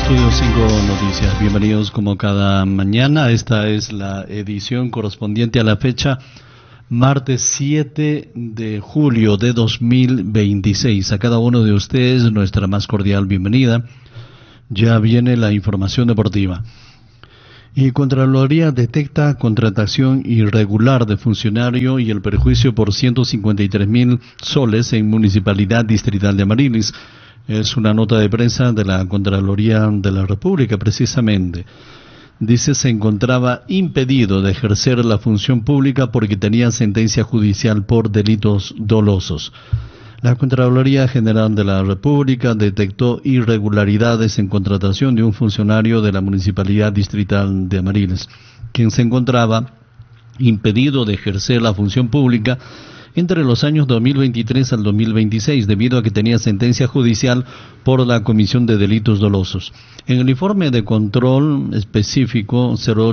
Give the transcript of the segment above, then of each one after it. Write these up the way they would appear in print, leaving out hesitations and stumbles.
Estudio 5 Noticias, bienvenidos como cada mañana. Esta es la edición correspondiente a la fecha martes 7 de julio de 2026. A cada uno de ustedes nuestra más cordial bienvenida. Ya viene la información deportiva. Y Contraloría detecta contratación irregular de funcionario y el perjuicio por 153.000 soles en Municipalidad Distrital de Amarilis. Es una nota de prensa de la Contraloría de la República, precisamente. Dice, se encontraba impedido de ejercer la función pública porque tenía sentencia judicial por delitos dolosos. La Contraloría General de la República detectó irregularidades en contratación de un funcionario de la Municipalidad Distrital de Amarilis, quien se encontraba impedido de ejercer la función pública entre los años 2023 al 2026, debido a que tenía sentencia judicial por la comisión de delitos dolosos. En el informe de control específico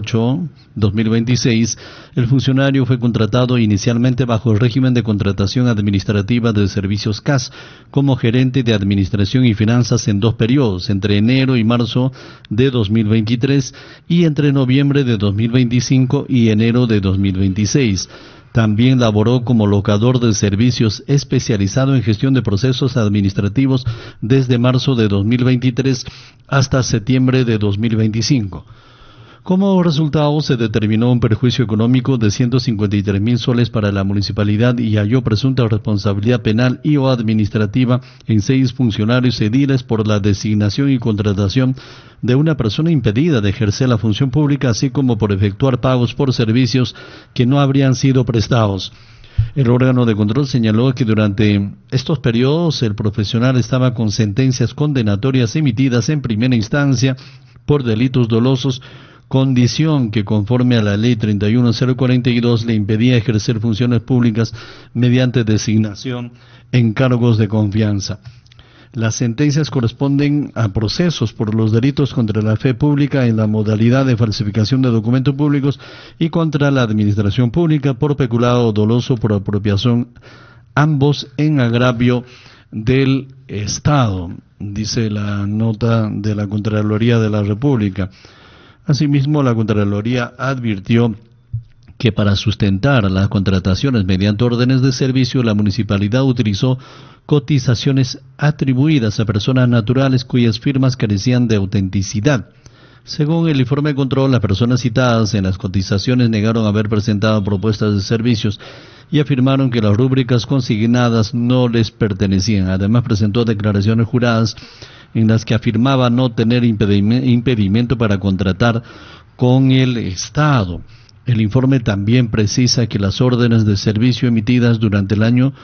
08-2026, el funcionario fue contratado inicialmente bajo el régimen de contratación administrativa de servicios CAS como gerente de administración y finanzas en 2 periodos, entre enero y marzo de 2023 y entre noviembre de 2025 y enero de 2026. También laboró como locador de servicios especializado en gestión de procesos administrativos desde marzo de 2023 hasta septiembre de 2025. Como resultado, se determinó un perjuicio económico de 153.000 soles para la municipalidad y halló presunta responsabilidad penal y o administrativa en 6 funcionarios ediles por la designación y contratación de una persona impedida de ejercer la función pública, así como por efectuar pagos por servicios que no habrían sido prestados. El órgano de control señaló que durante estos periodos el profesional estaba con sentencias condenatorias emitidas en primera instancia por delitos dolosos, condición que conforme a la ley 31042 le impedía ejercer funciones públicas mediante designación en cargos de confianza. Las sentencias corresponden a procesos por los delitos contra la fe pública en la modalidad de falsificación de documentos públicos y contra la administración pública por peculado doloso por apropiación, ambos en agravio del Estado, dice la nota de la Contraloría de la República. Asimismo, la Contraloría advirtió que para sustentar las contrataciones mediante órdenes de servicio, la municipalidad utilizó cotizaciones atribuidas a personas naturales cuyas firmas carecían de autenticidad. Según el informe de control, las personas citadas en las cotizaciones negaron haber presentado propuestas de servicios y afirmaron que las rúbricas consignadas no les pertenecían. Además, presentó declaraciones juradas en las que afirmaba no tener impedimento para contratar con el Estado. El informe también precisa que las órdenes de servicio emitidas durante el año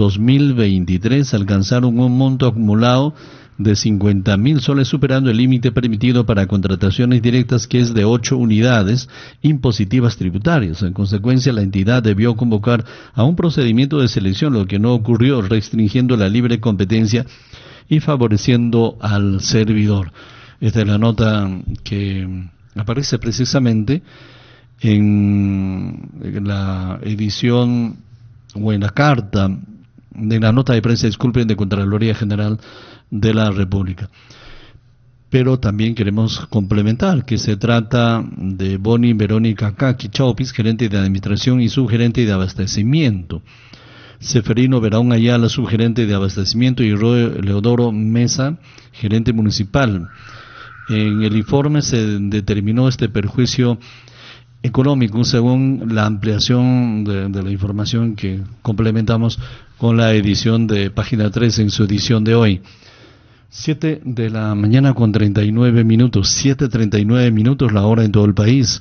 2023 alcanzaron un monto acumulado de 50.000 soles, superando el límite permitido para contrataciones directas, que es de 8 unidades impositivas tributarias. En consecuencia, la entidad debió convocar a un procedimiento de selección, lo que no ocurrió, restringiendo la libre competencia y favoreciendo al servidor. Esta es la nota que aparece precisamente en la edición o en la carta de la nota de prensa, disculpen, de Contraloría General de la República. Pero también queremos complementar que se trata de Boni Verónica Kaki Chaupis, gerente de administración y subgerente de abastecimiento. Seferino Verón Ayala, subgerente de abastecimiento, y Leodoro Mesa, gerente municipal. En el informe se determinó este perjuicio económico según la ampliación de la información que complementamos con la edición de Página 3 en su edición de hoy. 7 de la mañana con 39 minutos, 7:39 minutos la hora en todo el país.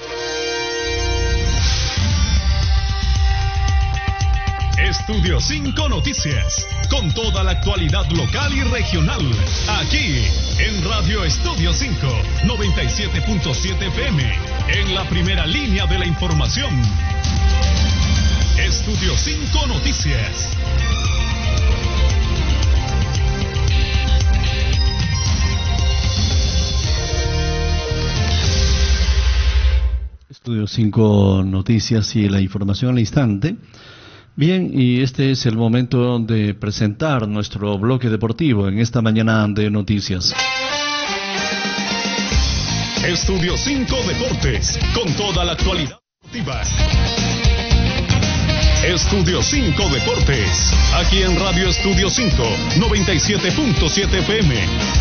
Estudio 5 Noticias, con toda la actualidad local y regional, aquí en Radio Estudio 5, 97.7 FM, en la primera línea de la información. Estudio 5 Noticias. Estudio 5 Noticias y la información al instante. Bien, y este es el momento de presentar nuestro bloque deportivo en esta mañana de noticias. Estudio 5 Deportes, con toda la actualidad deportiva. Estudio 5 Deportes, aquí en Radio Estudio 5, 97.7 FM.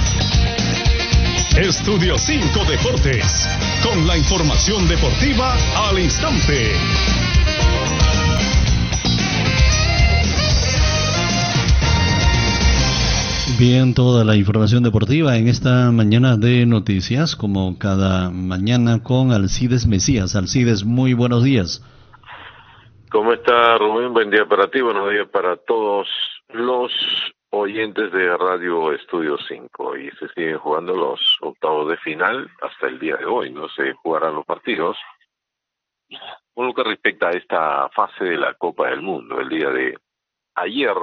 Estudio 5 Deportes, con la información deportiva al instante. Bien, toda la información deportiva en esta mañana de noticias, como cada mañana con Alcides Mesías. Alcides, muy buenos días. ¿Cómo está, Rubén? Buen día para ti, buenos días para todos los oyentes de Radio Estudio 5. Y se siguen jugando los octavos de final hasta el día de hoy, no se jugarán los partidos. Con lo que respecta a esta fase de la Copa del Mundo, el día de ayer,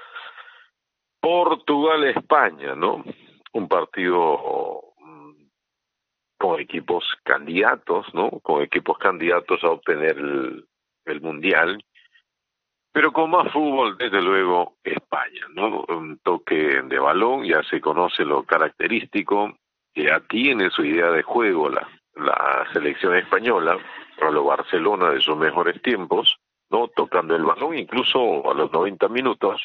Portugal-España, ¿no? Un partido con equipos candidatos, ¿no? Con equipos candidatos a obtener el Mundial, pero con más fútbol, desde luego, España, ¿no? Un toque de balón, ya se conoce lo característico, ya tiene su idea de juego la selección española, a lo Barcelona de sus mejores tiempos, ¿no? Tocando el balón, incluso a los 90 minutos,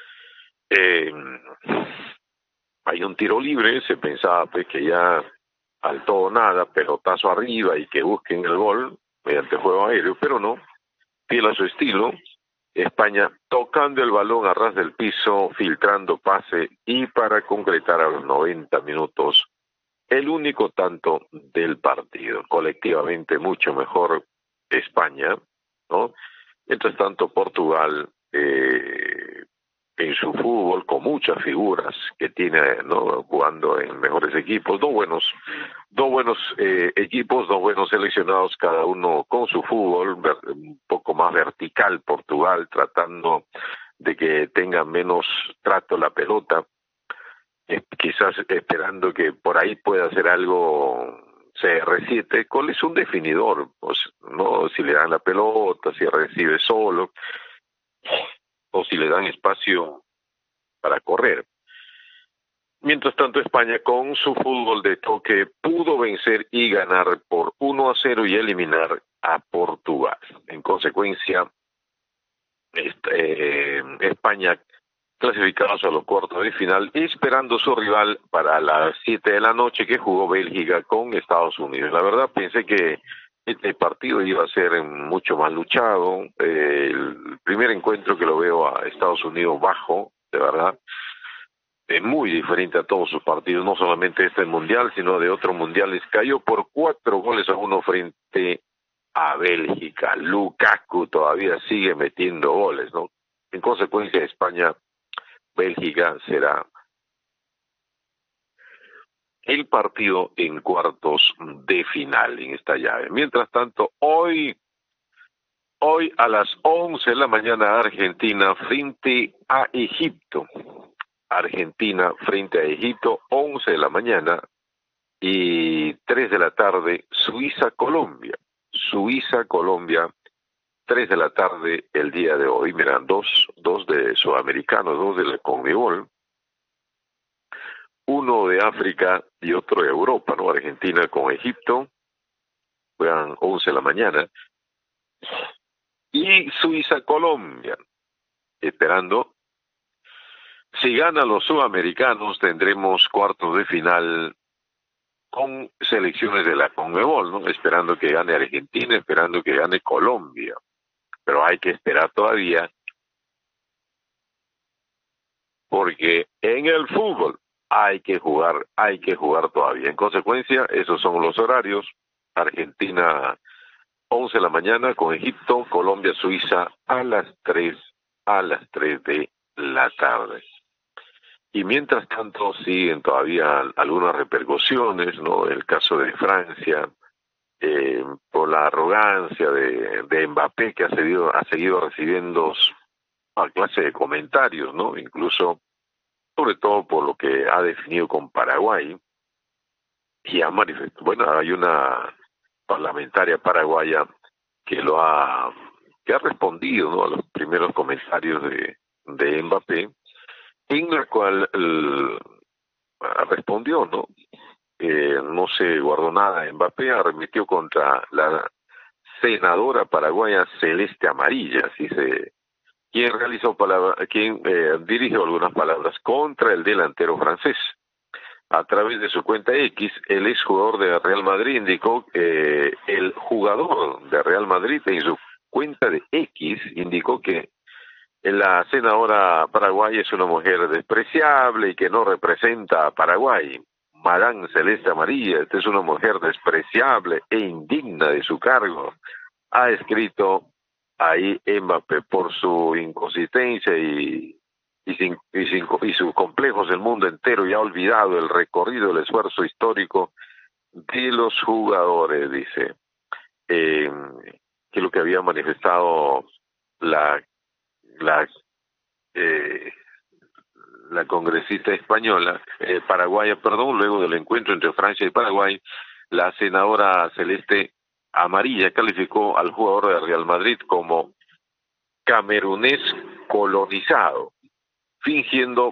hay un tiro libre, se pensaba pues que ya al todo o nada, pelotazo arriba y que busquen el gol mediante juego aéreo, pero no, fiel a su estilo, España tocando el balón a ras del piso, filtrando pase y para concretar a los 90 minutos el único tanto del partido. Colectivamente mucho mejor España, ¿no? Mientras tanto Portugal en su fútbol, con muchas figuras que tiene, ¿no? Jugando en mejores equipos, dos buenos equipos, dos buenos seleccionados, cada uno con su fútbol, un poco más vertical Portugal, tratando de que tenga menos trato la pelota, quizás esperando que por ahí pueda hacer algo CR7, cuál es un definidor, pues, no si le dan la pelota, si recibe solo, o si le dan espacio para correr. Mientras tanto, España, con su fútbol de toque, pudo vencer y ganar por 1-0 y eliminar a Portugal. En consecuencia, España clasificados a los cuartos de final, esperando su rival para las 7 de la noche, que jugó Bélgica con Estados Unidos. La verdad, pensé que este partido iba a ser mucho más luchado. El primer encuentro que lo veo a Estados Unidos bajo, de verdad, es muy diferente a todos sus partidos, no solamente este mundial, sino de otros mundiales. Cayó por 4-1 frente a Bélgica. Lukaku todavía sigue metiendo goles, ¿no? En consecuencia, España-Bélgica será el partido en cuartos de final en esta llave. Mientras tanto, hoy a las 11 de la mañana, Argentina frente a Egipto. Argentina frente a Egipto, 11 de la mañana, y 3 de la tarde, Suiza-Colombia. Suiza-Colombia, 3 de la tarde el día de hoy. Miran, dos de sudamericanos, dos de la CONMEBOL, uno de África y otro de Europa, ¿no? Argentina con Egipto, juegan 11 de la mañana. Y Suiza-Colombia, esperando. Si ganan los sudamericanos, tendremos cuartos de final con selecciones de la CONMEBOL, ¿no? Esperando que gane Argentina, esperando que gane Colombia. Pero hay que esperar todavía, porque en el fútbol hay que jugar todavía. En consecuencia, esos son los horarios. Argentina, 11 de la mañana con Egipto, Colombia, Suiza a las 3 de la tarde. Y mientras tanto siguen todavía algunas repercusiones, ¿no? El caso de Francia, por la arrogancia de Mbappé, que ha seguido recibiendo a clase de comentarios, ¿no? Incluso, sobre todo por lo que ha definido con Paraguay, y ha manifestado, bueno, hay una parlamentaria paraguaya que ha respondido, ¿no? A los primeros comentarios de Mbappé, en la cual respondió, ¿no? no se guardó nada. Mbappé arremetió contra la senadora paraguaya Celeste Amarilla, quien dirigió algunas palabras contra el delantero francés. A través de su cuenta X, el exjugador de Real Madrid indicó, el jugador de Real Madrid en su cuenta de X indicó que la senadora paraguaya es una mujer despreciable y que no representa a Paraguay. Madame Celeste Amarilla, esta es una mujer despreciable e indigna de su cargo, ha escrito ahí Mbappé. Por su inconsistencia y sus complejos, el mundo entero ya ha olvidado el recorrido, el esfuerzo histórico de los jugadores, dice, que es lo que había manifestado la congresista española, paraguaya, perdón, luego del encuentro entre Francia y Paraguay. La senadora Celeste Amarilla calificó al jugador de Real Madrid como camerunés colonizado, fingiendo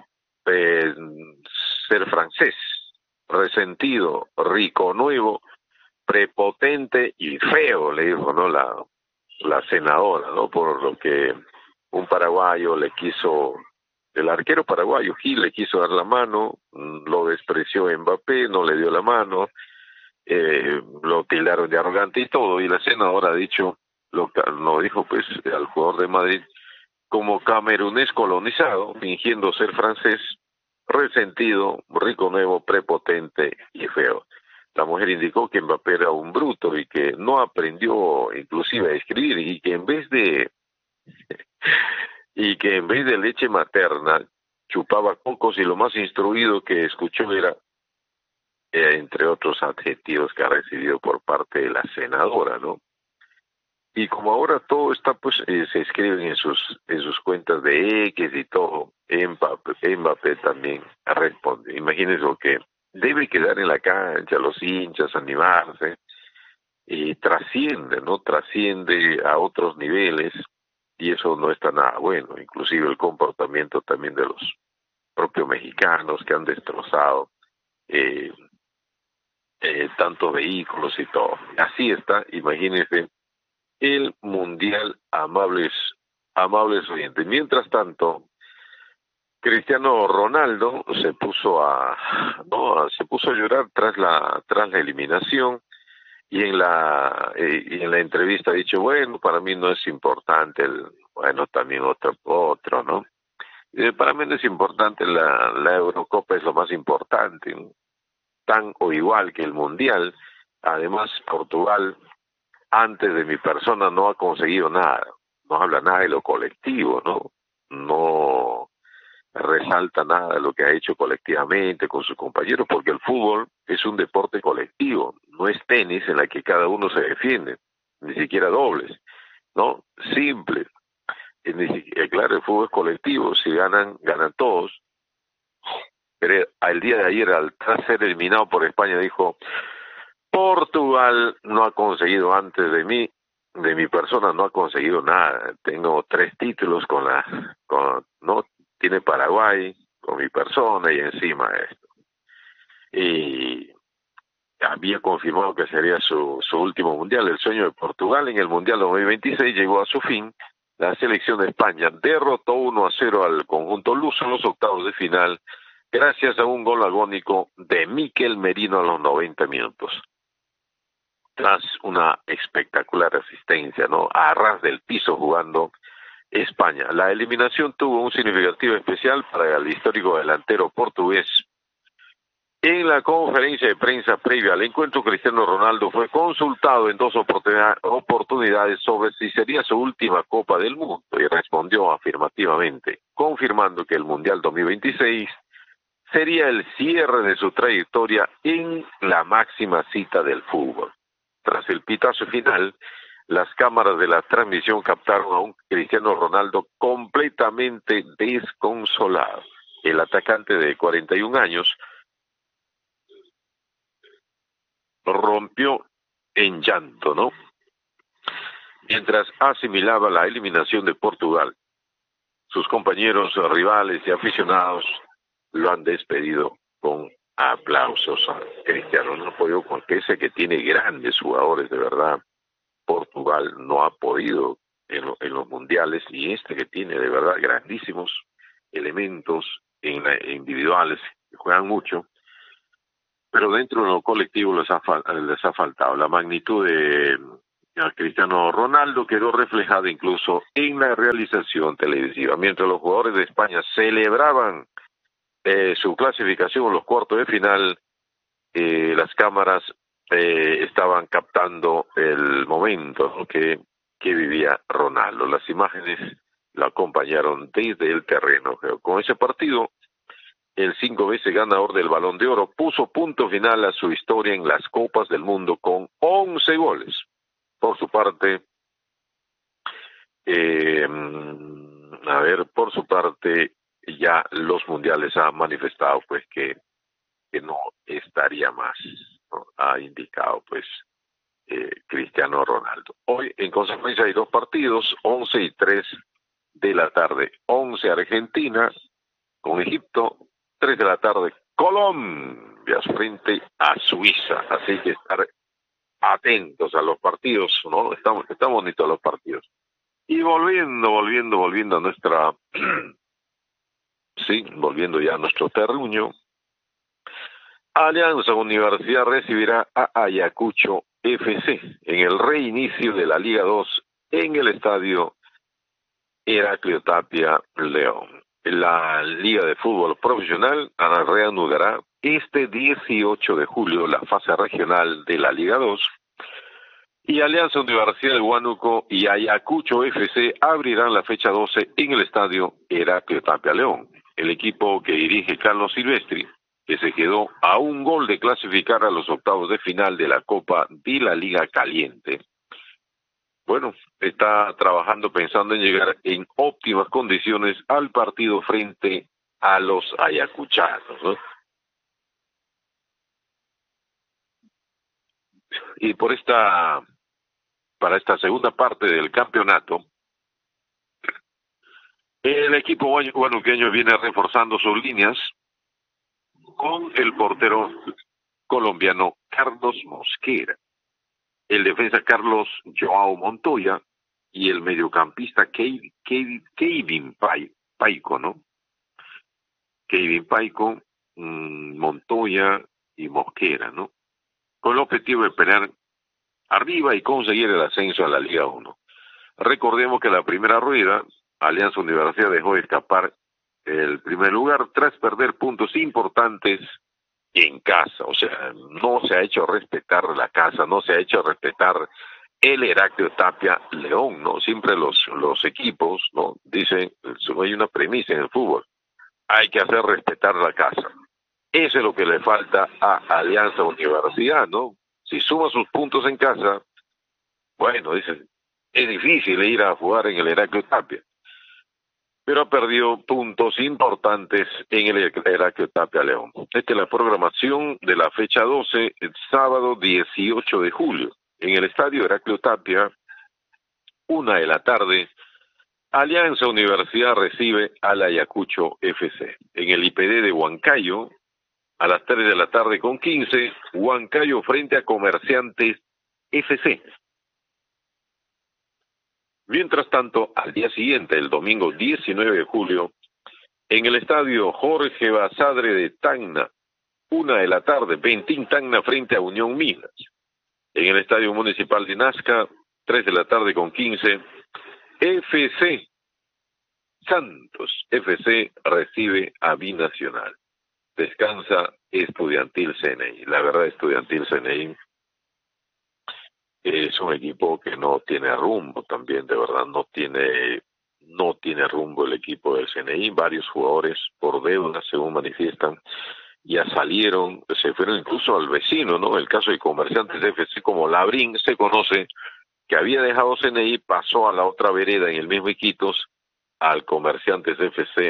ser francés, resentido, rico nuevo, prepotente y feo, le dijo, ¿no? La senadora, ¿no? Por lo que un paraguayo el arquero paraguayo Gil le quiso dar la mano, lo despreció Mbappé, no le dio la mano, lo tildaron de arrogante y todo, y la senadora ha dicho, lo dijo pues al jugador de Madrid, como camerunés colonizado, fingiendo ser francés, resentido, rico nuevo, prepotente y feo. La mujer indicó que Mbappé era un bruto y que no aprendió inclusive a escribir, y que en vez de leche materna chupaba cocos, y lo más instruido que escuchó era, entre otros adjetivos que ha recibido por parte de la senadora, ¿no? Y como ahora todo está, pues, se escriben en sus cuentas de X y todo, Mbappé también responde. Imagínense lo que debe quedar en la cancha, los hinchas, animarse, y trasciende, ¿no? Trasciende a otros niveles, y eso no está nada bueno. Inclusive el comportamiento también de los propios mexicanos, que han destrozado tantos vehículos y todo. Así está, imagínense, el mundial, amables oyentes. Mientras tanto, Cristiano Ronaldo se puso a llorar tras la eliminación, y en la entrevista ha dicho, bueno, para mí no es importante también otro, ¿no? Para mí no es importante, la Eurocopa es lo más importante, tan o igual que el mundial. Además, Portugal, antes de mi persona, no ha conseguido nada, no habla nada de lo colectivo, no resalta nada de lo que ha hecho colectivamente con sus compañeros, porque el fútbol es un deporte colectivo, no es tenis en la que cada uno se defiende, ni siquiera dobles, ¿no? Simple. Claro, el fútbol es colectivo, si ganan todos. Pero al día de ayer, al ser eliminado por España, dijo, Portugal no ha conseguido antes de mi persona, no ha conseguido nada. Tengo 3 títulos no tiene Paraguay con mi persona y encima esto. Y había confirmado que sería su último mundial. El sueño de Portugal en el Mundial 2026 llegó a su fin. La selección de España derrotó 1-0 al conjunto luso en los octavos de final, gracias a un gol agónico de Mikel Merino a los 90 minutos. Tras una espectacular asistencia, ¿no? A ras del piso jugando España. La eliminación tuvo un significativo especial para el histórico delantero portugués. En la conferencia de prensa previa al encuentro, Cristiano Ronaldo fue consultado en 2 oportunidades sobre si sería su última Copa del Mundo, y respondió afirmativamente, confirmando que el Mundial 2026 sería el cierre de su trayectoria en la máxima cita del fútbol. Tras el pitazo final, las cámaras de la transmisión captaron a un Cristiano Ronaldo completamente desconsolado. El atacante de 41 años rompió en llanto, ¿no? Mientras asimilaba la eliminación de Portugal. Sus compañeros, rivales y aficionados lo han despedido con Aplausos a Cristiano, no apoyo con ese que tiene grandes jugadores, de verdad. Portugal no ha podido en los mundiales, y este que tiene de verdad grandísimos elementos individuales que juegan mucho, pero dentro de lo colectivo les ha faltado. La magnitud de Cristiano Ronaldo quedó reflejada incluso en la realización televisiva. Mientras los jugadores de España celebraban su clasificación en los cuartos de final, las cámaras estaban captando el momento, ¿no?, que vivía Ronaldo. Las imágenes lo acompañaron desde el terreno. Con ese partido, el 5 veces ganador del Balón de Oro puso punto final a su historia en las Copas del Mundo con 11 goles. Por su parte, ya los mundiales han manifestado pues que no estaría más, ¿no? Ha indicado pues Cristiano Ronaldo. Hoy, en consecuencia, hay dos partidos, 11 y 3 de la tarde. 11 Argentina con Egipto, 3 de la tarde Colombia frente a Suiza. Así que estar atentos a los partidos, ¿no? Están bonitos los partidos. Y volviendo a nuestra sí, volviendo ya a nuestro terruño, Alianza Universidad recibirá a Ayacucho FC en el reinicio de la Liga 2 en el estadio Heraclio Tapia León. La Liga de Fútbol Profesional reanudará este 18 de julio la fase regional de la Liga 2, y Alianza Universidad de Huánuco y Ayacucho FC abrirán la fecha 12 en el estadio Heraclio Tapia León. El equipo que dirige Carlos Silvestri, que se quedó a un gol de clasificar a los octavos de final de la Copa de la Liga Caliente, bueno, está trabajando pensando en llegar en óptimas condiciones al partido frente a los ayacuchanos, ¿no? Y para esta segunda parte del campeonato, el equipo huanuqueño viene reforzando sus líneas con el portero colombiano Carlos Mosquera, el defensa Carlos Joao Montoya y el mediocampista Kevin Paico, ¿no? Kevin Paico, Montoya y Mosquera, ¿no? Con el objetivo de pelear arriba y conseguir el ascenso a la Liga 1. Recordemos que la primera rueda, Alianza Universidad dejó escapar el primer lugar tras perder puntos importantes en casa. O sea, no se ha hecho respetar la casa, no se ha hecho respetar el Heraclio Tapia León, ¿no? Siempre los equipos, ¿no?, dicen, hay una premisa en el fútbol: hay que hacer respetar la casa. Eso es lo que le falta a Alianza Universidad, ¿no? Si suma sus puntos en casa, bueno, dicen, es difícil ir a jugar en el Heraclio Tapia, pero ha perdido puntos importantes en el Heraclio Tapia León. Esta es la programación de la fecha 12, el sábado 18 de julio. En el estadio Heraclio Tapia, 1 de la tarde, Alianza Universidad recibe al Ayacucho FC. En el IPD de Huancayo, a las 3 de la tarde con 15, Huancayo frente a Comerciantes FC. Mientras tanto, al día siguiente, el domingo 19 de julio, en el estadio Jorge Basadre de Tacna, 1 de la tarde, Ventín Tacna frente a Unión Minas. En el estadio municipal de Nazca, 3 de la tarde con 15, FC Santos FC recibe a Binacional. Descansa Estudiantil CNI. La verdad, Estudiantil CNI es un equipo que no tiene rumbo también, de verdad, no tiene rumbo el equipo del CNI. Varios jugadores por deuda, según manifiestan, ya salieron, se fueron incluso al vecino, ¿no? El caso de Comerciantes FC, como Labrín, se conoce que había dejado CNI, pasó a la otra vereda en el mismo Iquitos, al Comerciantes FC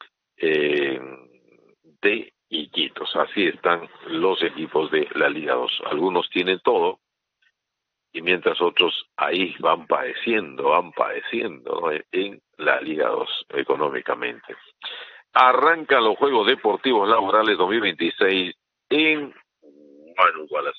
de Iquitos. Así están los equipos de la Liga 2. Algunos tienen todo, y mientras otros ahí van padeciendo, ¿no?, en la Liga 2 económicamente. Arrancan los Juegos Deportivos Laborales 2026 en Huánuco a las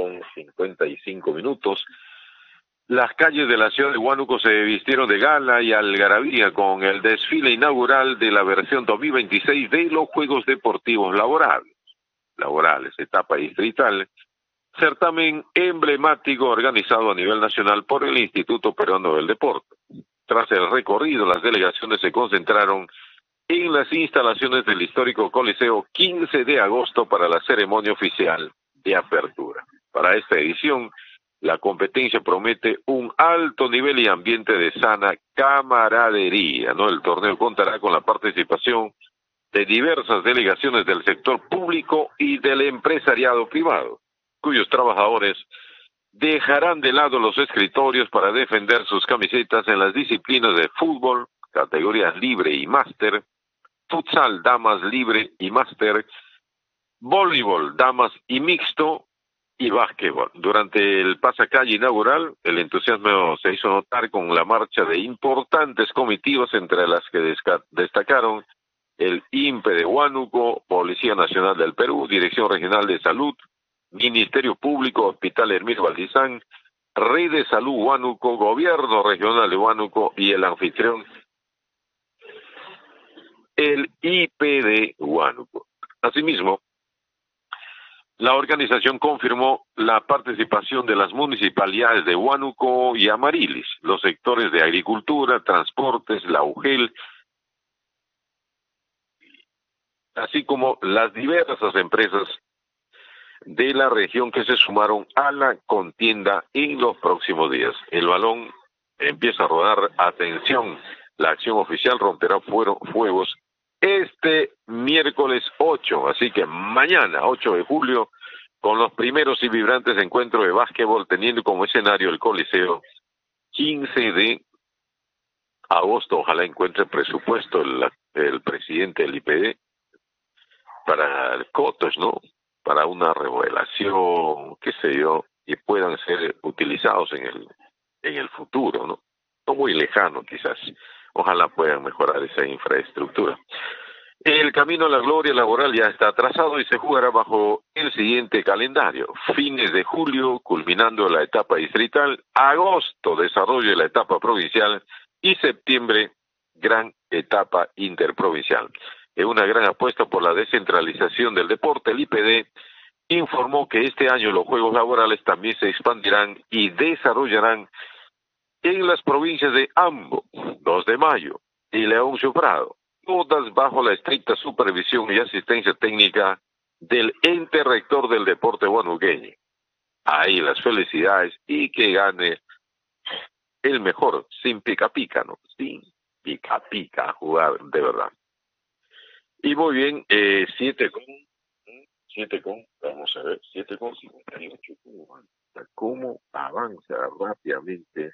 7:55. Las calles de la ciudad de Huánuco se vistieron de gala y algarabía con el desfile inaugural de la versión 2026 de los Juegos Deportivos Laborales, etapa distrital, certamen emblemático organizado a nivel nacional por el Instituto Peruano del Deporte. Tras el recorrido, las delegaciones se concentraron en las instalaciones del histórico Coliseo 15 de agosto para la ceremonia oficial de apertura. Para esta edición, la competencia promete un alto nivel y ambiente de sana camaradería, ¿no? El torneo contará con la participación de diversas delegaciones del sector público y del empresariado privado, cuyos trabajadores dejarán de lado los escritorios para defender sus camisetas en las disciplinas de fútbol, categorías libre y máster, futsal, damas libre y máster, voleibol, damas y mixto, y básquetbol. Durante el pasacalle inaugural, el entusiasmo se hizo notar con la marcha de importantes comitivas, entre las que destacaron el INPE de Huánuco, Policía Nacional del Perú, Dirección Regional de Salud, Ministerio Público, Hospital Hermínio Valdizán, Red de Salud Huánuco, Gobierno Regional de Huánuco y el anfitrión, el IPD Huánuco. Asimismo, la organización confirmó la participación de las municipalidades de Huánuco y Amarilis, los sectores de agricultura, transportes, la UGEL, así como las diversas empresas de la región que se sumaron a la contienda en los próximos días. El balón empieza a rodar. Atención, la acción oficial romperá fuegos este miércoles 8, así que mañana, 8 de julio, con los primeros y vibrantes encuentros de básquetbol, teniendo como escenario el Coliseo 15 de agosto. Ojalá encuentre presupuesto el presidente del IPD para el COTOS, ¿no? Para una remodelación, qué sé yo, y puedan ser utilizados en el futuro, ¿no? No muy lejano, quizás. Ojalá puedan mejorar esa infraestructura. El camino a la gloria laboral ya está trazado y se jugará bajo el siguiente calendario: fines de julio, culminando la etapa distrital; agosto, desarrollo de la etapa provincial; y septiembre, gran etapa interprovincial. En una gran apuesta por la descentralización del deporte, el IPD informó que este año los Juegos Laborales también se expandirán y desarrollarán en las provincias de Ambo, 2 de Mayo y Leoncio Prado, todas bajo la estricta supervisión y asistencia técnica del ente rector del deporte huanuqueño. Ahí las felicidades y que gane el mejor, sin pica pica, ¿no? Sin pica pica, jugar de verdad. Y muy bien, 7:58, ¿cómo avanza rápidamente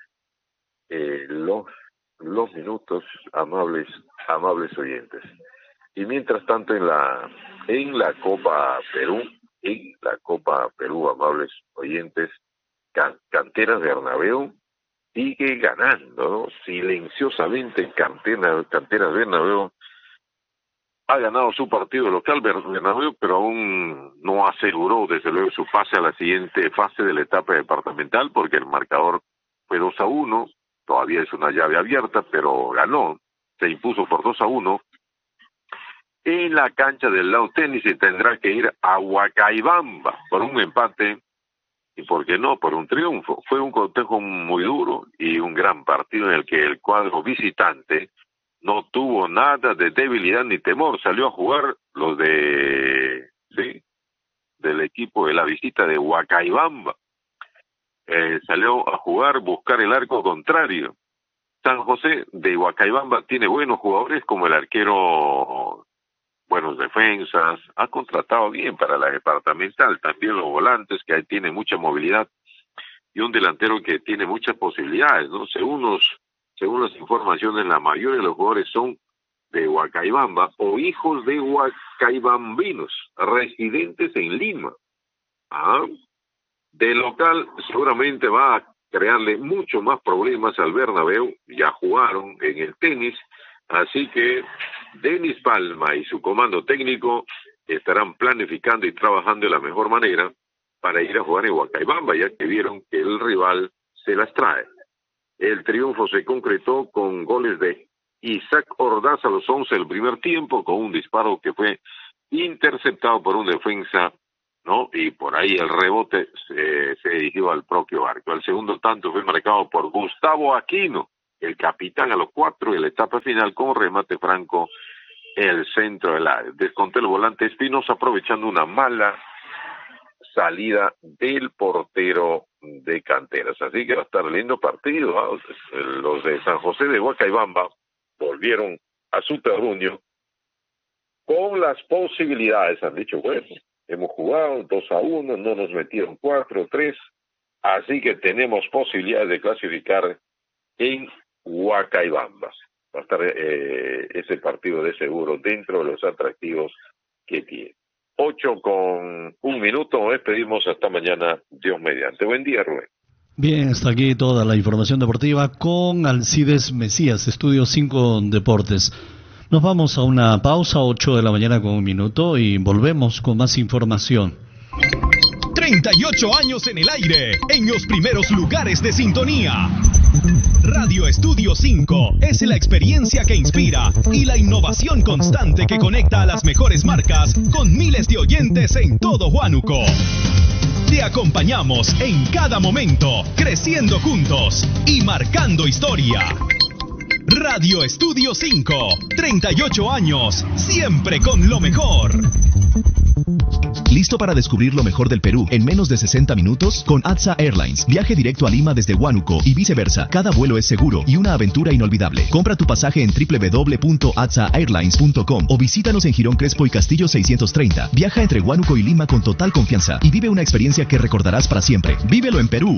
los minutos, amables oyentes? Y mientras tanto en la Copa Perú, amables oyentes, Canteras Bernabéu sigue ganando, ¿no? Silenciosamente. Canteras Bernabéu ha ganado su partido local, Bernabéu, pero aún no aseguró desde luego su pase a la siguiente fase de la etapa departamental, porque el marcador fue 2-1, todavía es una llave abierta, pero ganó, se impuso por 2-1 en la cancha del Lau Tenis, y tendrá que ir a Huacaibamba por un empate y, ¿por qué no?, por un triunfo. Fue un cotejo muy duro y un gran partido en el que el cuadro visitante no tuvo nada de debilidad ni temor. Salió a jugar los del equipo de la visita de Huacaibamba. Salió a jugar, buscar el arco contrario. San José de Huacaibamba tiene buenos jugadores, como el arquero, buenos defensas, ha contratado bien para la departamental, también los volantes, que ahí tienen mucha movilidad, y un delantero que tiene muchas posibilidades, ¿no? Según las informaciones, la mayoría de los jugadores son de Huacaibamba o hijos de huacaibambinos, residentes en Lima. De local seguramente va a crearle mucho más problemas al Bernabéu. Ya jugaron en el tenis, así que Denis Palma y su comando técnico estarán planificando y trabajando de la mejor manera para ir a jugar en Huacaybamba, ya que vieron que el rival se las trae. El triunfo se concretó con goles de Isaac Ordaz a los 11 del primer tiempo, con un disparo que fue interceptado por un defensa, ¿no? Y por ahí el rebote se dirigió al propio arco. El segundo tanto fue marcado por Gustavo Aquino, el capitán, a los 4 de la etapa final, con remate franco el centro del área. Descontó el volante Espinosa, aprovechando una mala salida del portero de Canteras. Así que va a estar lindo partido, ¿no? Los de San José de Huacaybamba volvieron a su terruño con las posibilidades. Han dicho, bueno, hemos jugado 2-1, no nos metieron 4-3, así que tenemos posibilidades de clasificar en Huacaybamba. Va a estar ese partido de seguro dentro de los atractivos que tiene. 8:01. Nos despedimos hasta mañana, Dios mediante. Buen día, Rubén. Bien, hasta aquí toda la información deportiva con Alcides Mesías, Estudio 5 Deportes. Nos vamos a una pausa, 8 de la mañana con 1 minuto, y volvemos con más información. 38 años en el aire, en los primeros lugares de sintonía. Radio Estudio 5 es la experiencia que inspira y la innovación constante que conecta a las mejores marcas con miles de oyentes en todo Huánuco. Te acompañamos en cada momento, creciendo juntos y marcando historia. Radio Estudio 5, 38 años, siempre con lo mejor. ¿Listo para descubrir lo mejor del Perú en menos de 60 minutos? Con ATSA Airlines. Viaje directo a Lima desde Huánuco y viceversa. Cada vuelo es seguro y una aventura inolvidable. Compra tu pasaje en www.atsaairlines.com o visítanos en Girón Crespo y Castillo 630. Viaja entre Huánuco y Lima con total confianza y vive una experiencia que recordarás para siempre. ¡Vívelo en Perú!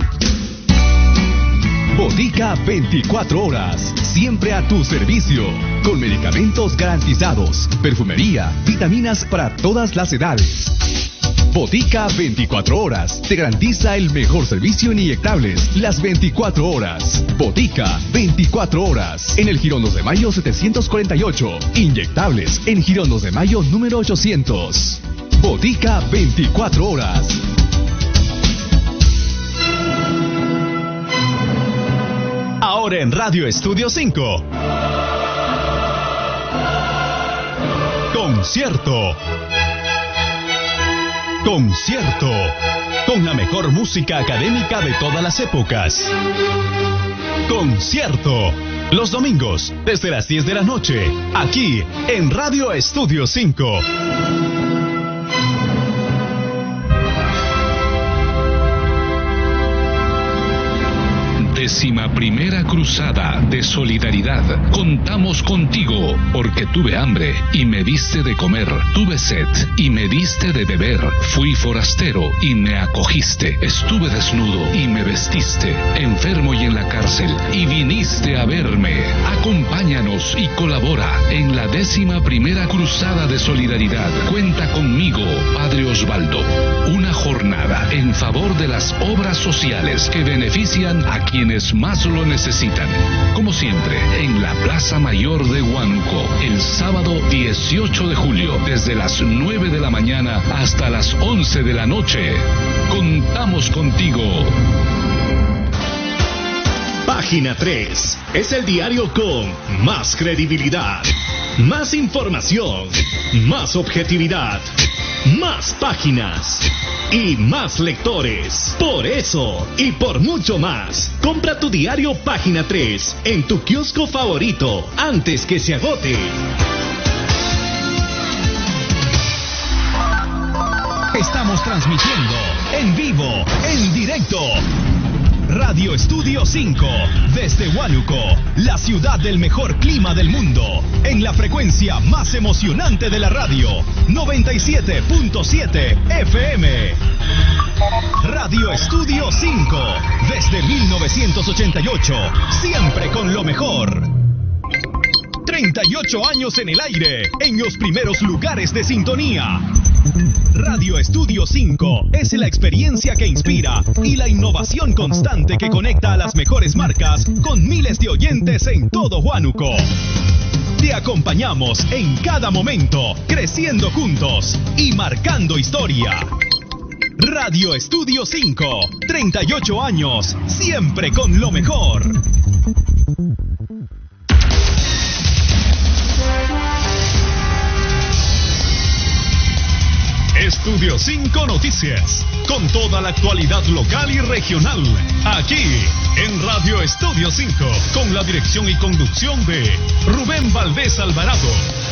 Botica 24 horas, siempre a tu servicio, con medicamentos garantizados, perfumería, vitaminas para todas las edades. Botica 24 horas, te garantiza el mejor servicio en inyectables, las 24 horas. Botica 24 horas, en el Girón 2 de Mayo 748, inyectables en Girón 2 de Mayo número 800. Botica 24 horas. Ahora en Radio Estudio 5. Concierto. Concierto. Con la mejor música académica de todas las épocas. Concierto. Los domingos, desde las 10 de la noche. Aquí, en Radio Estudio 5. Décima primera cruzada de solidaridad. Contamos contigo, porque tuve hambre y me diste de comer, tuve sed y me diste de beber, fui forastero y me acogiste, estuve desnudo y me vestiste, enfermo y en la cárcel y viniste a verme. Acompáñanos y colabora en la 11ª cruzada de solidaridad. Cuenta conmigo, Padre Osvaldo. Una jornada en favor de las obras sociales que benefician a quienes más lo necesitan. Como siempre, en la Plaza Mayor de Huánuco, el sábado 18 de julio, desde las 9 de la mañana hasta las 11 de la noche. Contamos contigo. Página 3 es el diario con más credibilidad, más información, más objetividad, más páginas y más lectores. Por eso y por mucho más, compra tu diario Página 3 en tu kiosco favorito antes que se agote. Estamos transmitiendo en vivo, en directo. Radio Estudio 5, desde Huánuco, la ciudad del mejor clima del mundo, en la frecuencia más emocionante de la radio, 97.7 FM. Radio Estudio 5, desde 1988, siempre con lo mejor. 38 años en el aire, en los primeros lugares de sintonía. Radio Estudio 5 es la experiencia que inspira y la innovación constante que conecta a las mejores marcas con miles de oyentes en todo Huánuco. Te acompañamos en cada momento, creciendo juntos y marcando historia. Radio Estudio 5, 38 años, siempre con lo mejor. Estudio 5 Noticias, con toda la actualidad local y regional, aquí en Radio Estudio 5, con la dirección y conducción de Rubén Valdés Alvarado.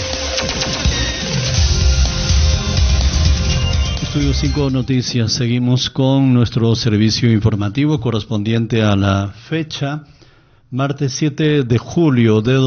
Estudio 5 Noticias, seguimos con nuestro servicio informativo correspondiente a la fecha, martes 7 de julio de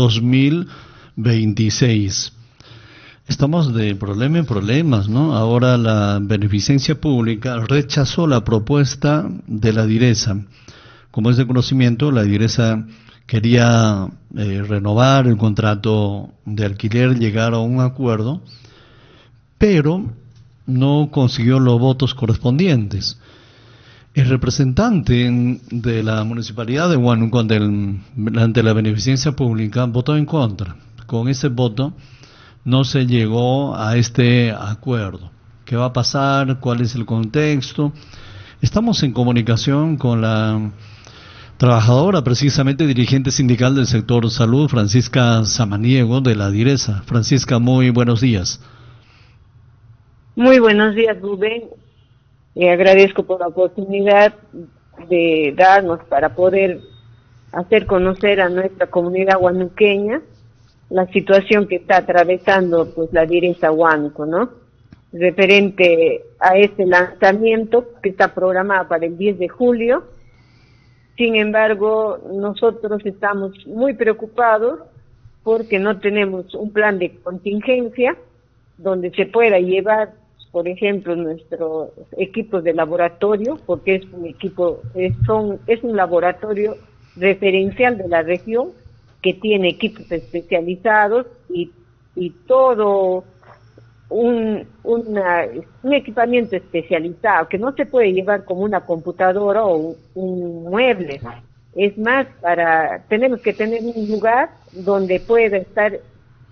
2026. Estamos de problema en problemas, ¿no? Ahora la Beneficencia Pública rechazó la propuesta de la Direza. Como es de conocimiento, la Direza quería renovar el contrato de alquiler, llegar a un acuerdo, pero no consiguió los votos correspondientes. El representante de la Municipalidad de Huánuco ante la Beneficencia Pública votó en contra. Con ese voto no se llegó a este acuerdo. ¿Qué va a pasar? ¿Cuál es el contexto? Estamos en comunicación con la trabajadora, precisamente dirigente sindical del sector salud, Francisca Samaniego, de la Direza. Francisca, muy buenos días. Muy buenos días, Rubén. Agradezco por la oportunidad de darnos para poder hacer conocer a nuestra comunidad huanuqueña la situación que está atravesando pues la Direza Huánuco, ¿no? Referente a este lanzamiento que está programado para el 10 de julio. Sin embargo, nosotros estamos muy preocupados porque no tenemos un plan de contingencia donde se pueda llevar, por ejemplo, nuestros equipos de laboratorio, porque es un equipo, es un laboratorio referencial de la región, que tiene equipos especializados y todo un equipamiento especializado que no se puede llevar como una computadora o un mueble. Es más, tenemos que tener un lugar donde pueda estar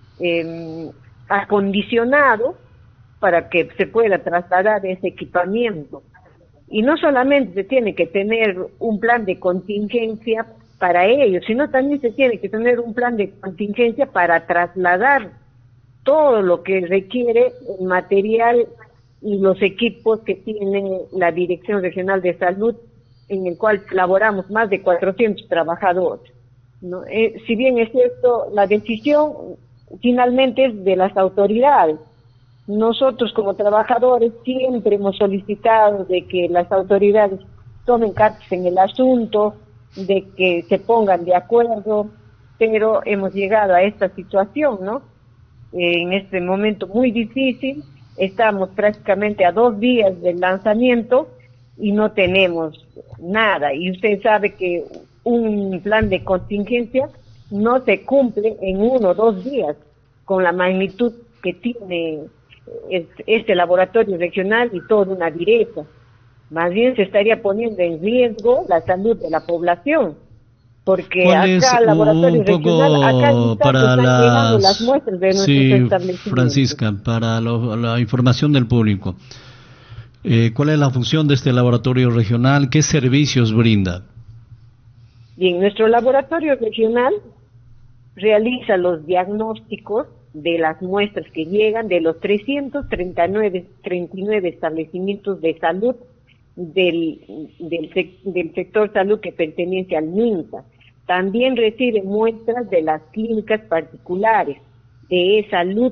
acondicionado para que se pueda trasladar ese equipamiento. Y no solamente se tiene que tener un plan de contingencia para ello, sino también se tiene que tener un plan de contingencia para trasladar todo lo que requiere el material y los equipos que tiene la Dirección Regional de Salud, en el cual laboramos más de 400 trabajadores, ¿no? Si bien es cierto, la decisión finalmente es de las autoridades. Nosotros como trabajadores siempre hemos solicitado de que las autoridades tomen cartas en el asunto, de que se pongan de acuerdo, pero hemos llegado a esta situación, ¿no? En este momento muy difícil, estamos prácticamente a 2 días del lanzamiento y no tenemos nada. Y usted sabe que un plan de contingencia no se cumple en 1 o 2 días con la magnitud que tiene este laboratorio regional y toda una Direza. Más bien se estaría poniendo en riesgo la salud de la población, porque acá el laboratorio regional, acá están llegando las muestras de nuestros establecimientos. Francisca, para la información del público, ¿cuál es la función de este laboratorio regional? ¿Qué servicios brinda? Bien, nuestro laboratorio regional realiza los diagnósticos de las muestras que llegan de los 39 establecimientos de salud del sector salud que pertenece al MINSA. También recibe muestras de las clínicas particulares, de salud,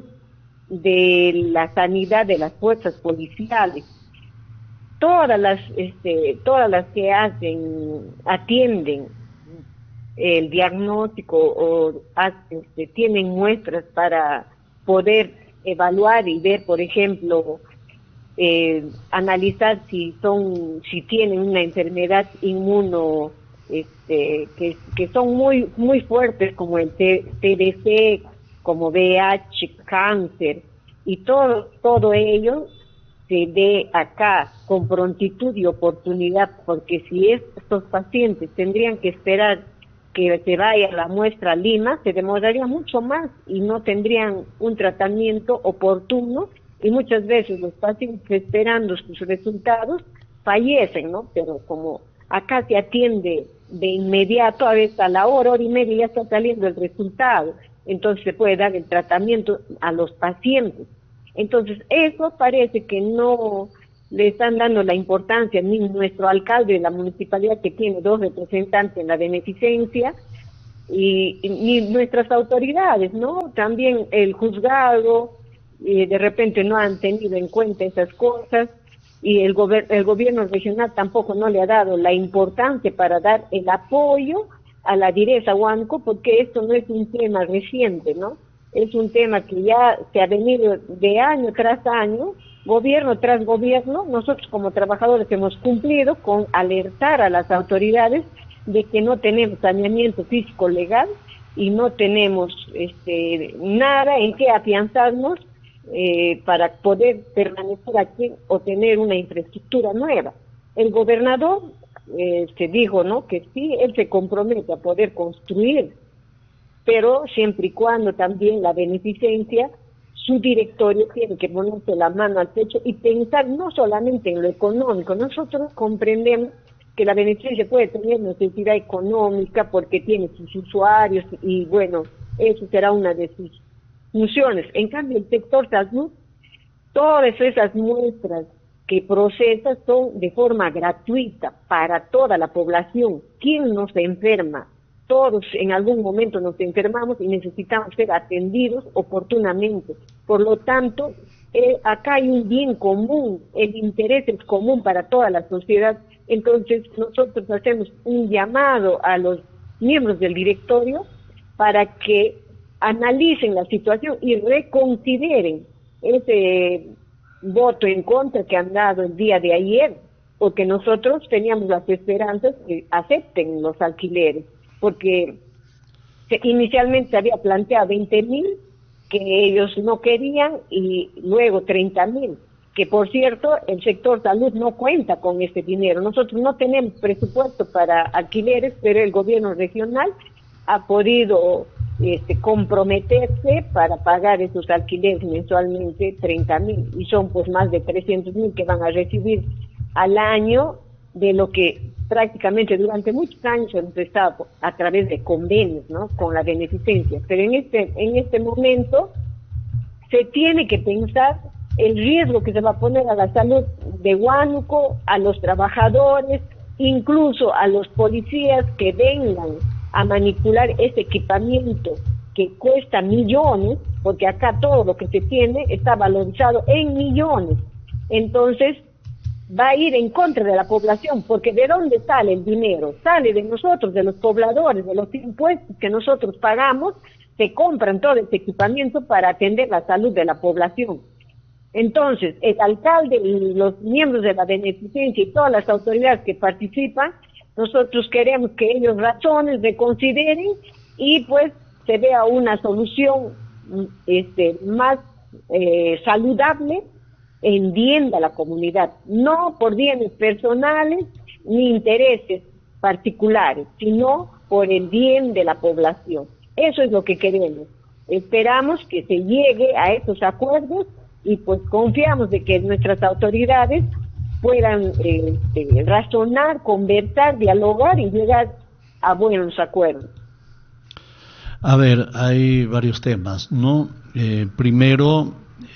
de la sanidad de las fuerzas policiales. Todas las que atienden el diagnóstico o tienen muestras para poder evaluar y ver, por ejemplo, analizar si tienen una enfermedad inmuno que son muy fuertes, como el TBC, como VIH, cáncer, y todo ello se ve acá con prontitud y oportunidad, porque si estos pacientes tendrían que esperar que se vaya la muestra a Lima, se demoraría mucho más y no tendrían un tratamiento oportuno, y muchas veces los pacientes, esperando sus resultados, fallecen, ¿no? Pero como acá se atiende de inmediato, a veces a la hora y media ya está saliendo el resultado, entonces se puede dar el tratamiento a los pacientes. Entonces eso parece que no le están dando la importancia ni nuestro alcalde de la municipalidad, que tiene 2 representantes en la beneficencia, y ni nuestras autoridades, ¿no? También el juzgado, de repente no han tenido en cuenta esas cosas, y el gobierno regional tampoco no le ha dado la importancia para dar el apoyo a la Direza Huánuco, porque esto no es un tema reciente, ¿no? Es un tema que ya se ha venido de año tras año, gobierno tras gobierno. Nosotros como trabajadores hemos cumplido con alertar a las autoridades de que no tenemos saneamiento físico legal y no tenemos nada en que afianzarnos para poder permanecer aquí o tener una infraestructura nueva. El gobernador se dijo, ¿no?, que sí, él se compromete a poder construir, pero siempre y cuando también la beneficencia, su directorio tiene que ponerse la mano al pecho y pensar no solamente en lo económico. Nosotros comprendemos que la beneficencia puede tener necesidad económica porque tiene sus usuarios y bueno, eso será una de sus funciones. En cambio, el sector salud, todas esas muestras que procesa son de forma gratuita para toda la población. ¿Quién no se enferma? Todos en algún momento nos enfermamos y necesitamos ser atendidos oportunamente. Por lo tanto, acá hay un bien común, el interés es común para toda la sociedad. Entonces, nosotros hacemos un llamado a los miembros del directorio para que analicen la situación y reconsideren ese voto en contra que han dado el día de ayer, porque nosotros teníamos las esperanzas que acepten los alquileres, porque inicialmente se había planteado 20,000 que ellos no querían y luego 30,000, que por cierto el sector salud no cuenta con ese dinero. Nosotros no tenemos presupuesto para alquileres, pero el gobierno regional ha podido comprometerse para pagar esos alquileres mensualmente 30,000, y son pues más de 300,000 que van a recibir al año, de lo que prácticamente durante muchos años hemos estado a través de convenios, ¿no?, con la beneficencia. Pero en este momento se tiene que pensar el riesgo que se va a poner a la salud de Huánuco, a los trabajadores, incluso a los policías que vengan a manipular ese equipamiento que cuesta millones, porque acá todo lo que se tiene está valorizado en millones. Entonces va a ir en contra de la población, porque ¿de dónde sale el dinero? Sale de nosotros, de los pobladores, de los impuestos que nosotros pagamos. Se compran todo este equipamiento para atender la salud de la población. Entonces, el alcalde y los miembros de la beneficencia y todas las autoridades que participan, nosotros queremos que ellos razonen, reconsideren y pues se vea una solución más saludable en bien de la comunidad, no por bienes personales ni intereses particulares, sino por el bien de la población. Eso es lo que queremos. Esperamos que se llegue a esos acuerdos y pues confiamos de que nuestras autoridades puedan razonar, conversar, dialogar y llegar a buenos acuerdos. A ver, hay varios temas, ¿no? Primero,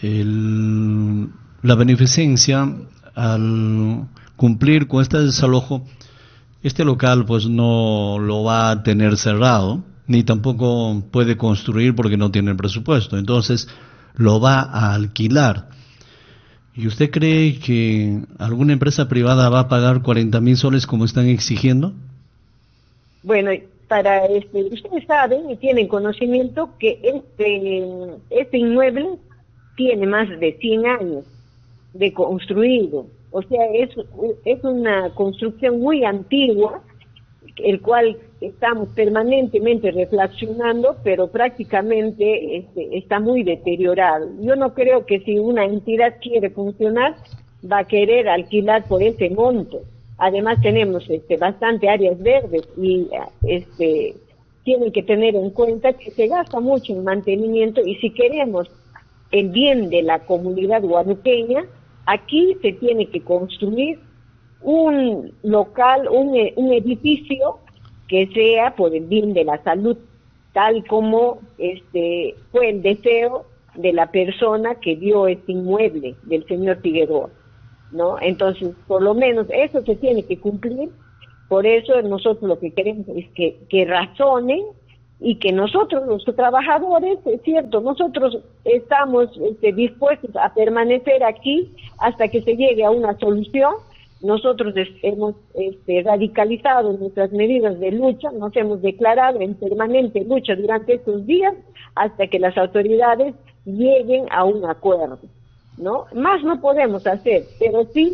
la beneficencia, al cumplir con este desalojo, este local pues no lo va a tener cerrado, ni tampoco puede construir porque no tiene presupuesto, entonces lo va a alquilar. ¿Y usted cree que alguna empresa privada va a pagar 40,000 soles como están exigiendo? Bueno, para ustedes saben y tienen conocimiento que este inmueble tiene más de 100 años de construido, o sea, es una construcción muy antigua, el cual estamos permanentemente reflexionando, pero prácticamente está muy deteriorado. Yo no creo que si una entidad quiere funcionar, va a querer alquilar por ese monto. Además tenemos bastante áreas verdes y tienen que tener en cuenta que se gasta mucho en mantenimiento y si queremos el bien de la comunidad huanuqueña, aquí se tiene que construir un local, un edificio que sea por el bien de la salud, tal como fue el deseo de la persona que dio este inmueble, del señor Figueroa, ¿no? Entonces, por lo menos eso se tiene que cumplir. Por eso nosotros lo que queremos es que razonen y que nosotros, los trabajadores, es cierto, nosotros estamos dispuestos a permanecer aquí hasta que se llegue a una solución. Nosotros hemos radicalizado nuestras medidas de lucha, nos hemos declarado en permanente lucha durante estos días hasta que las autoridades lleguen a un acuerdo, ¿no? Más no podemos hacer, pero sí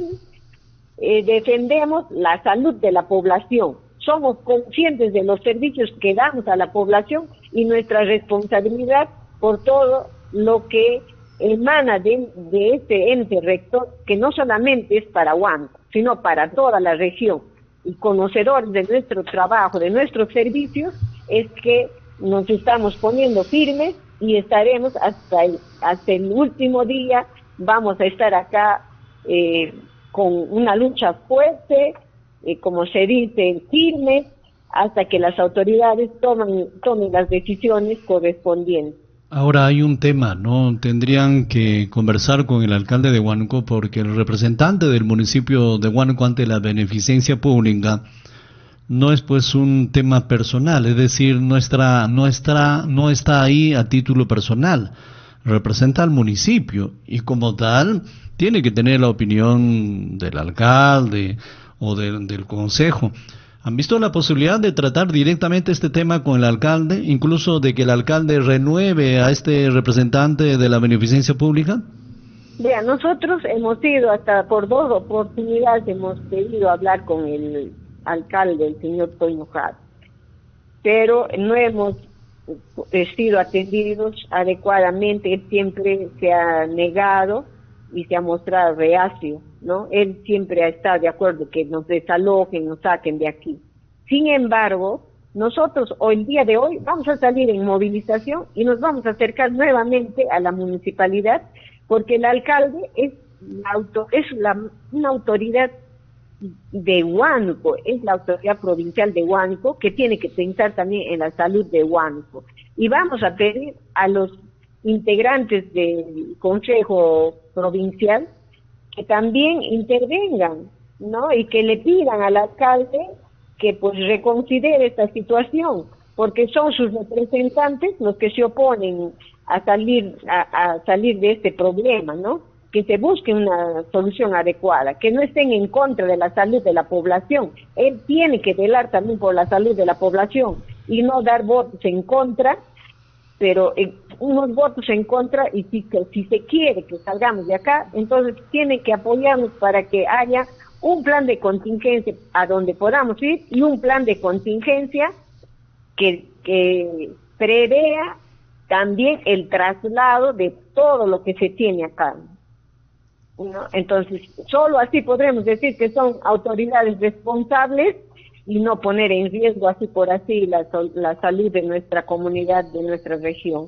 defendemos la salud de la población. Somos conscientes de los servicios que damos a la población y nuestra responsabilidad por todo lo que emana de este ente rector, que no solamente es para Huánuco, sino para toda la región. Y conocedores de nuestro trabajo, de nuestros servicios, es que nos estamos poniendo firmes y estaremos hasta el último día. Vamos a estar acá con una lucha fuerte, como se dice, firme, hasta que las autoridades tomen las decisiones correspondientes. Ahora hay un tema, ¿no? Tendrían que conversar con el alcalde de Huánuco porque el representante del municipio de Huánuco ante la beneficencia pública no es pues un tema personal, es decir, no está ahí a título personal, representa al municipio y como tal tiene que tener la opinión del alcalde o del consejo. ¿Han visto la posibilidad de tratar directamente este tema con el alcalde, incluso de que el alcalde renueve a este representante de la beneficencia pública? Vea, nosotros hemos ido hasta por 2 oportunidades, hemos pedido hablar con el alcalde, el señor Toño Jara, pero no hemos sido atendidos adecuadamente. Él siempre se ha negado y se ha mostrado reacio, ¿no? Él siempre ha estado de acuerdo que nos desalojen, nos saquen de aquí. Sin embargo, nosotros hoy, el día de hoy, vamos a salir en movilización y nos vamos a acercar nuevamente a la municipalidad, porque el alcalde es una autoridad de Huánuco, es la autoridad provincial de Huánuco, que tiene que pensar también en la salud de Huánuco. Y vamos a pedir a los integrantes del Consejo Provincial que también intervengan, ¿no? Y que le pidan al alcalde que pues reconsidere esta situación, porque son sus representantes los que se oponen a salir de este problema, ¿no? Que se busque una solución adecuada, que no estén en contra de la salud de la población. Él tiene que velar también por la salud de la población y no dar votos en contra, pero unos votos en contra, y si se quiere que salgamos de acá, entonces tiene que apoyarnos para que haya un plan de contingencia a donde podamos ir y un plan de contingencia que prevea también el traslado de todo lo que se tiene acá, ¿no? Entonces, solo así podremos decir que son autoridades responsables y no poner en riesgo así por así la salud de nuestra comunidad, de nuestra región.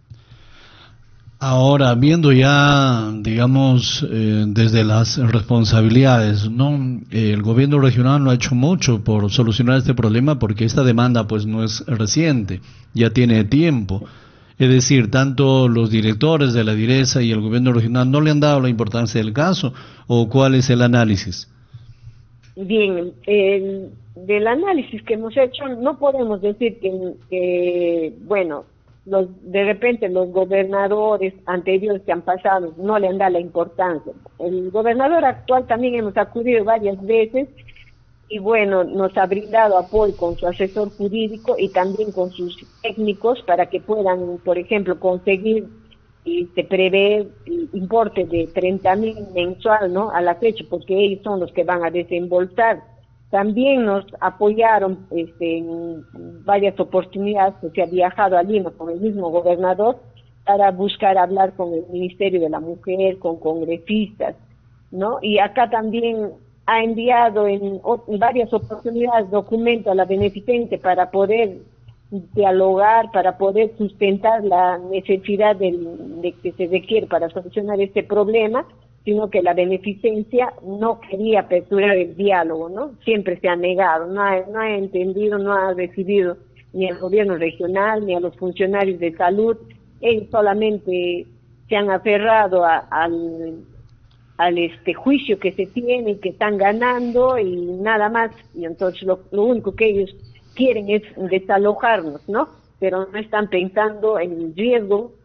Ahora, viendo ya, digamos, desde las responsabilidades, ¿no? El gobierno regional no ha hecho mucho por solucionar este problema porque esta demanda pues no es reciente, ya tiene tiempo. Es decir, tanto los directores de la DIRESA y el gobierno regional no le han dado la importancia del caso, ¿o cuál es el análisis? Bien, del análisis que hemos hecho, no podemos decir que bueno, de repente los gobernadores anteriores que han pasado no le han dado la importancia. El gobernador actual también hemos acudido varias veces y bueno, nos ha brindado apoyo con su asesor jurídico y también con sus técnicos para que puedan, por ejemplo, conseguir y se prevé importe de 30,000 mensual, ¿no? A la fecha, porque ellos son los que van a desembolsar. También nos apoyaron en varias oportunidades, que se ha viajado a Lima con el mismo gobernador para buscar hablar con el Ministerio de la Mujer, con congresistas, ¿no? Y acá también ha enviado en varias oportunidades documentos a la beneficente para poder dialogar, para poder sustentar la necesidad de que se requiere para solucionar este problema, sino que la beneficencia no quería aperturar el diálogo, ¿no? Siempre se ha negado, no ha entendido, no ha recibido ni al gobierno regional, ni a los funcionarios de salud. Ellos solamente se han aferrado al juicio que se tiene, que están ganando y nada más. Y entonces lo único que ellos quieren es desalojarnos, ¿no? Pero no están pensando en el riesgo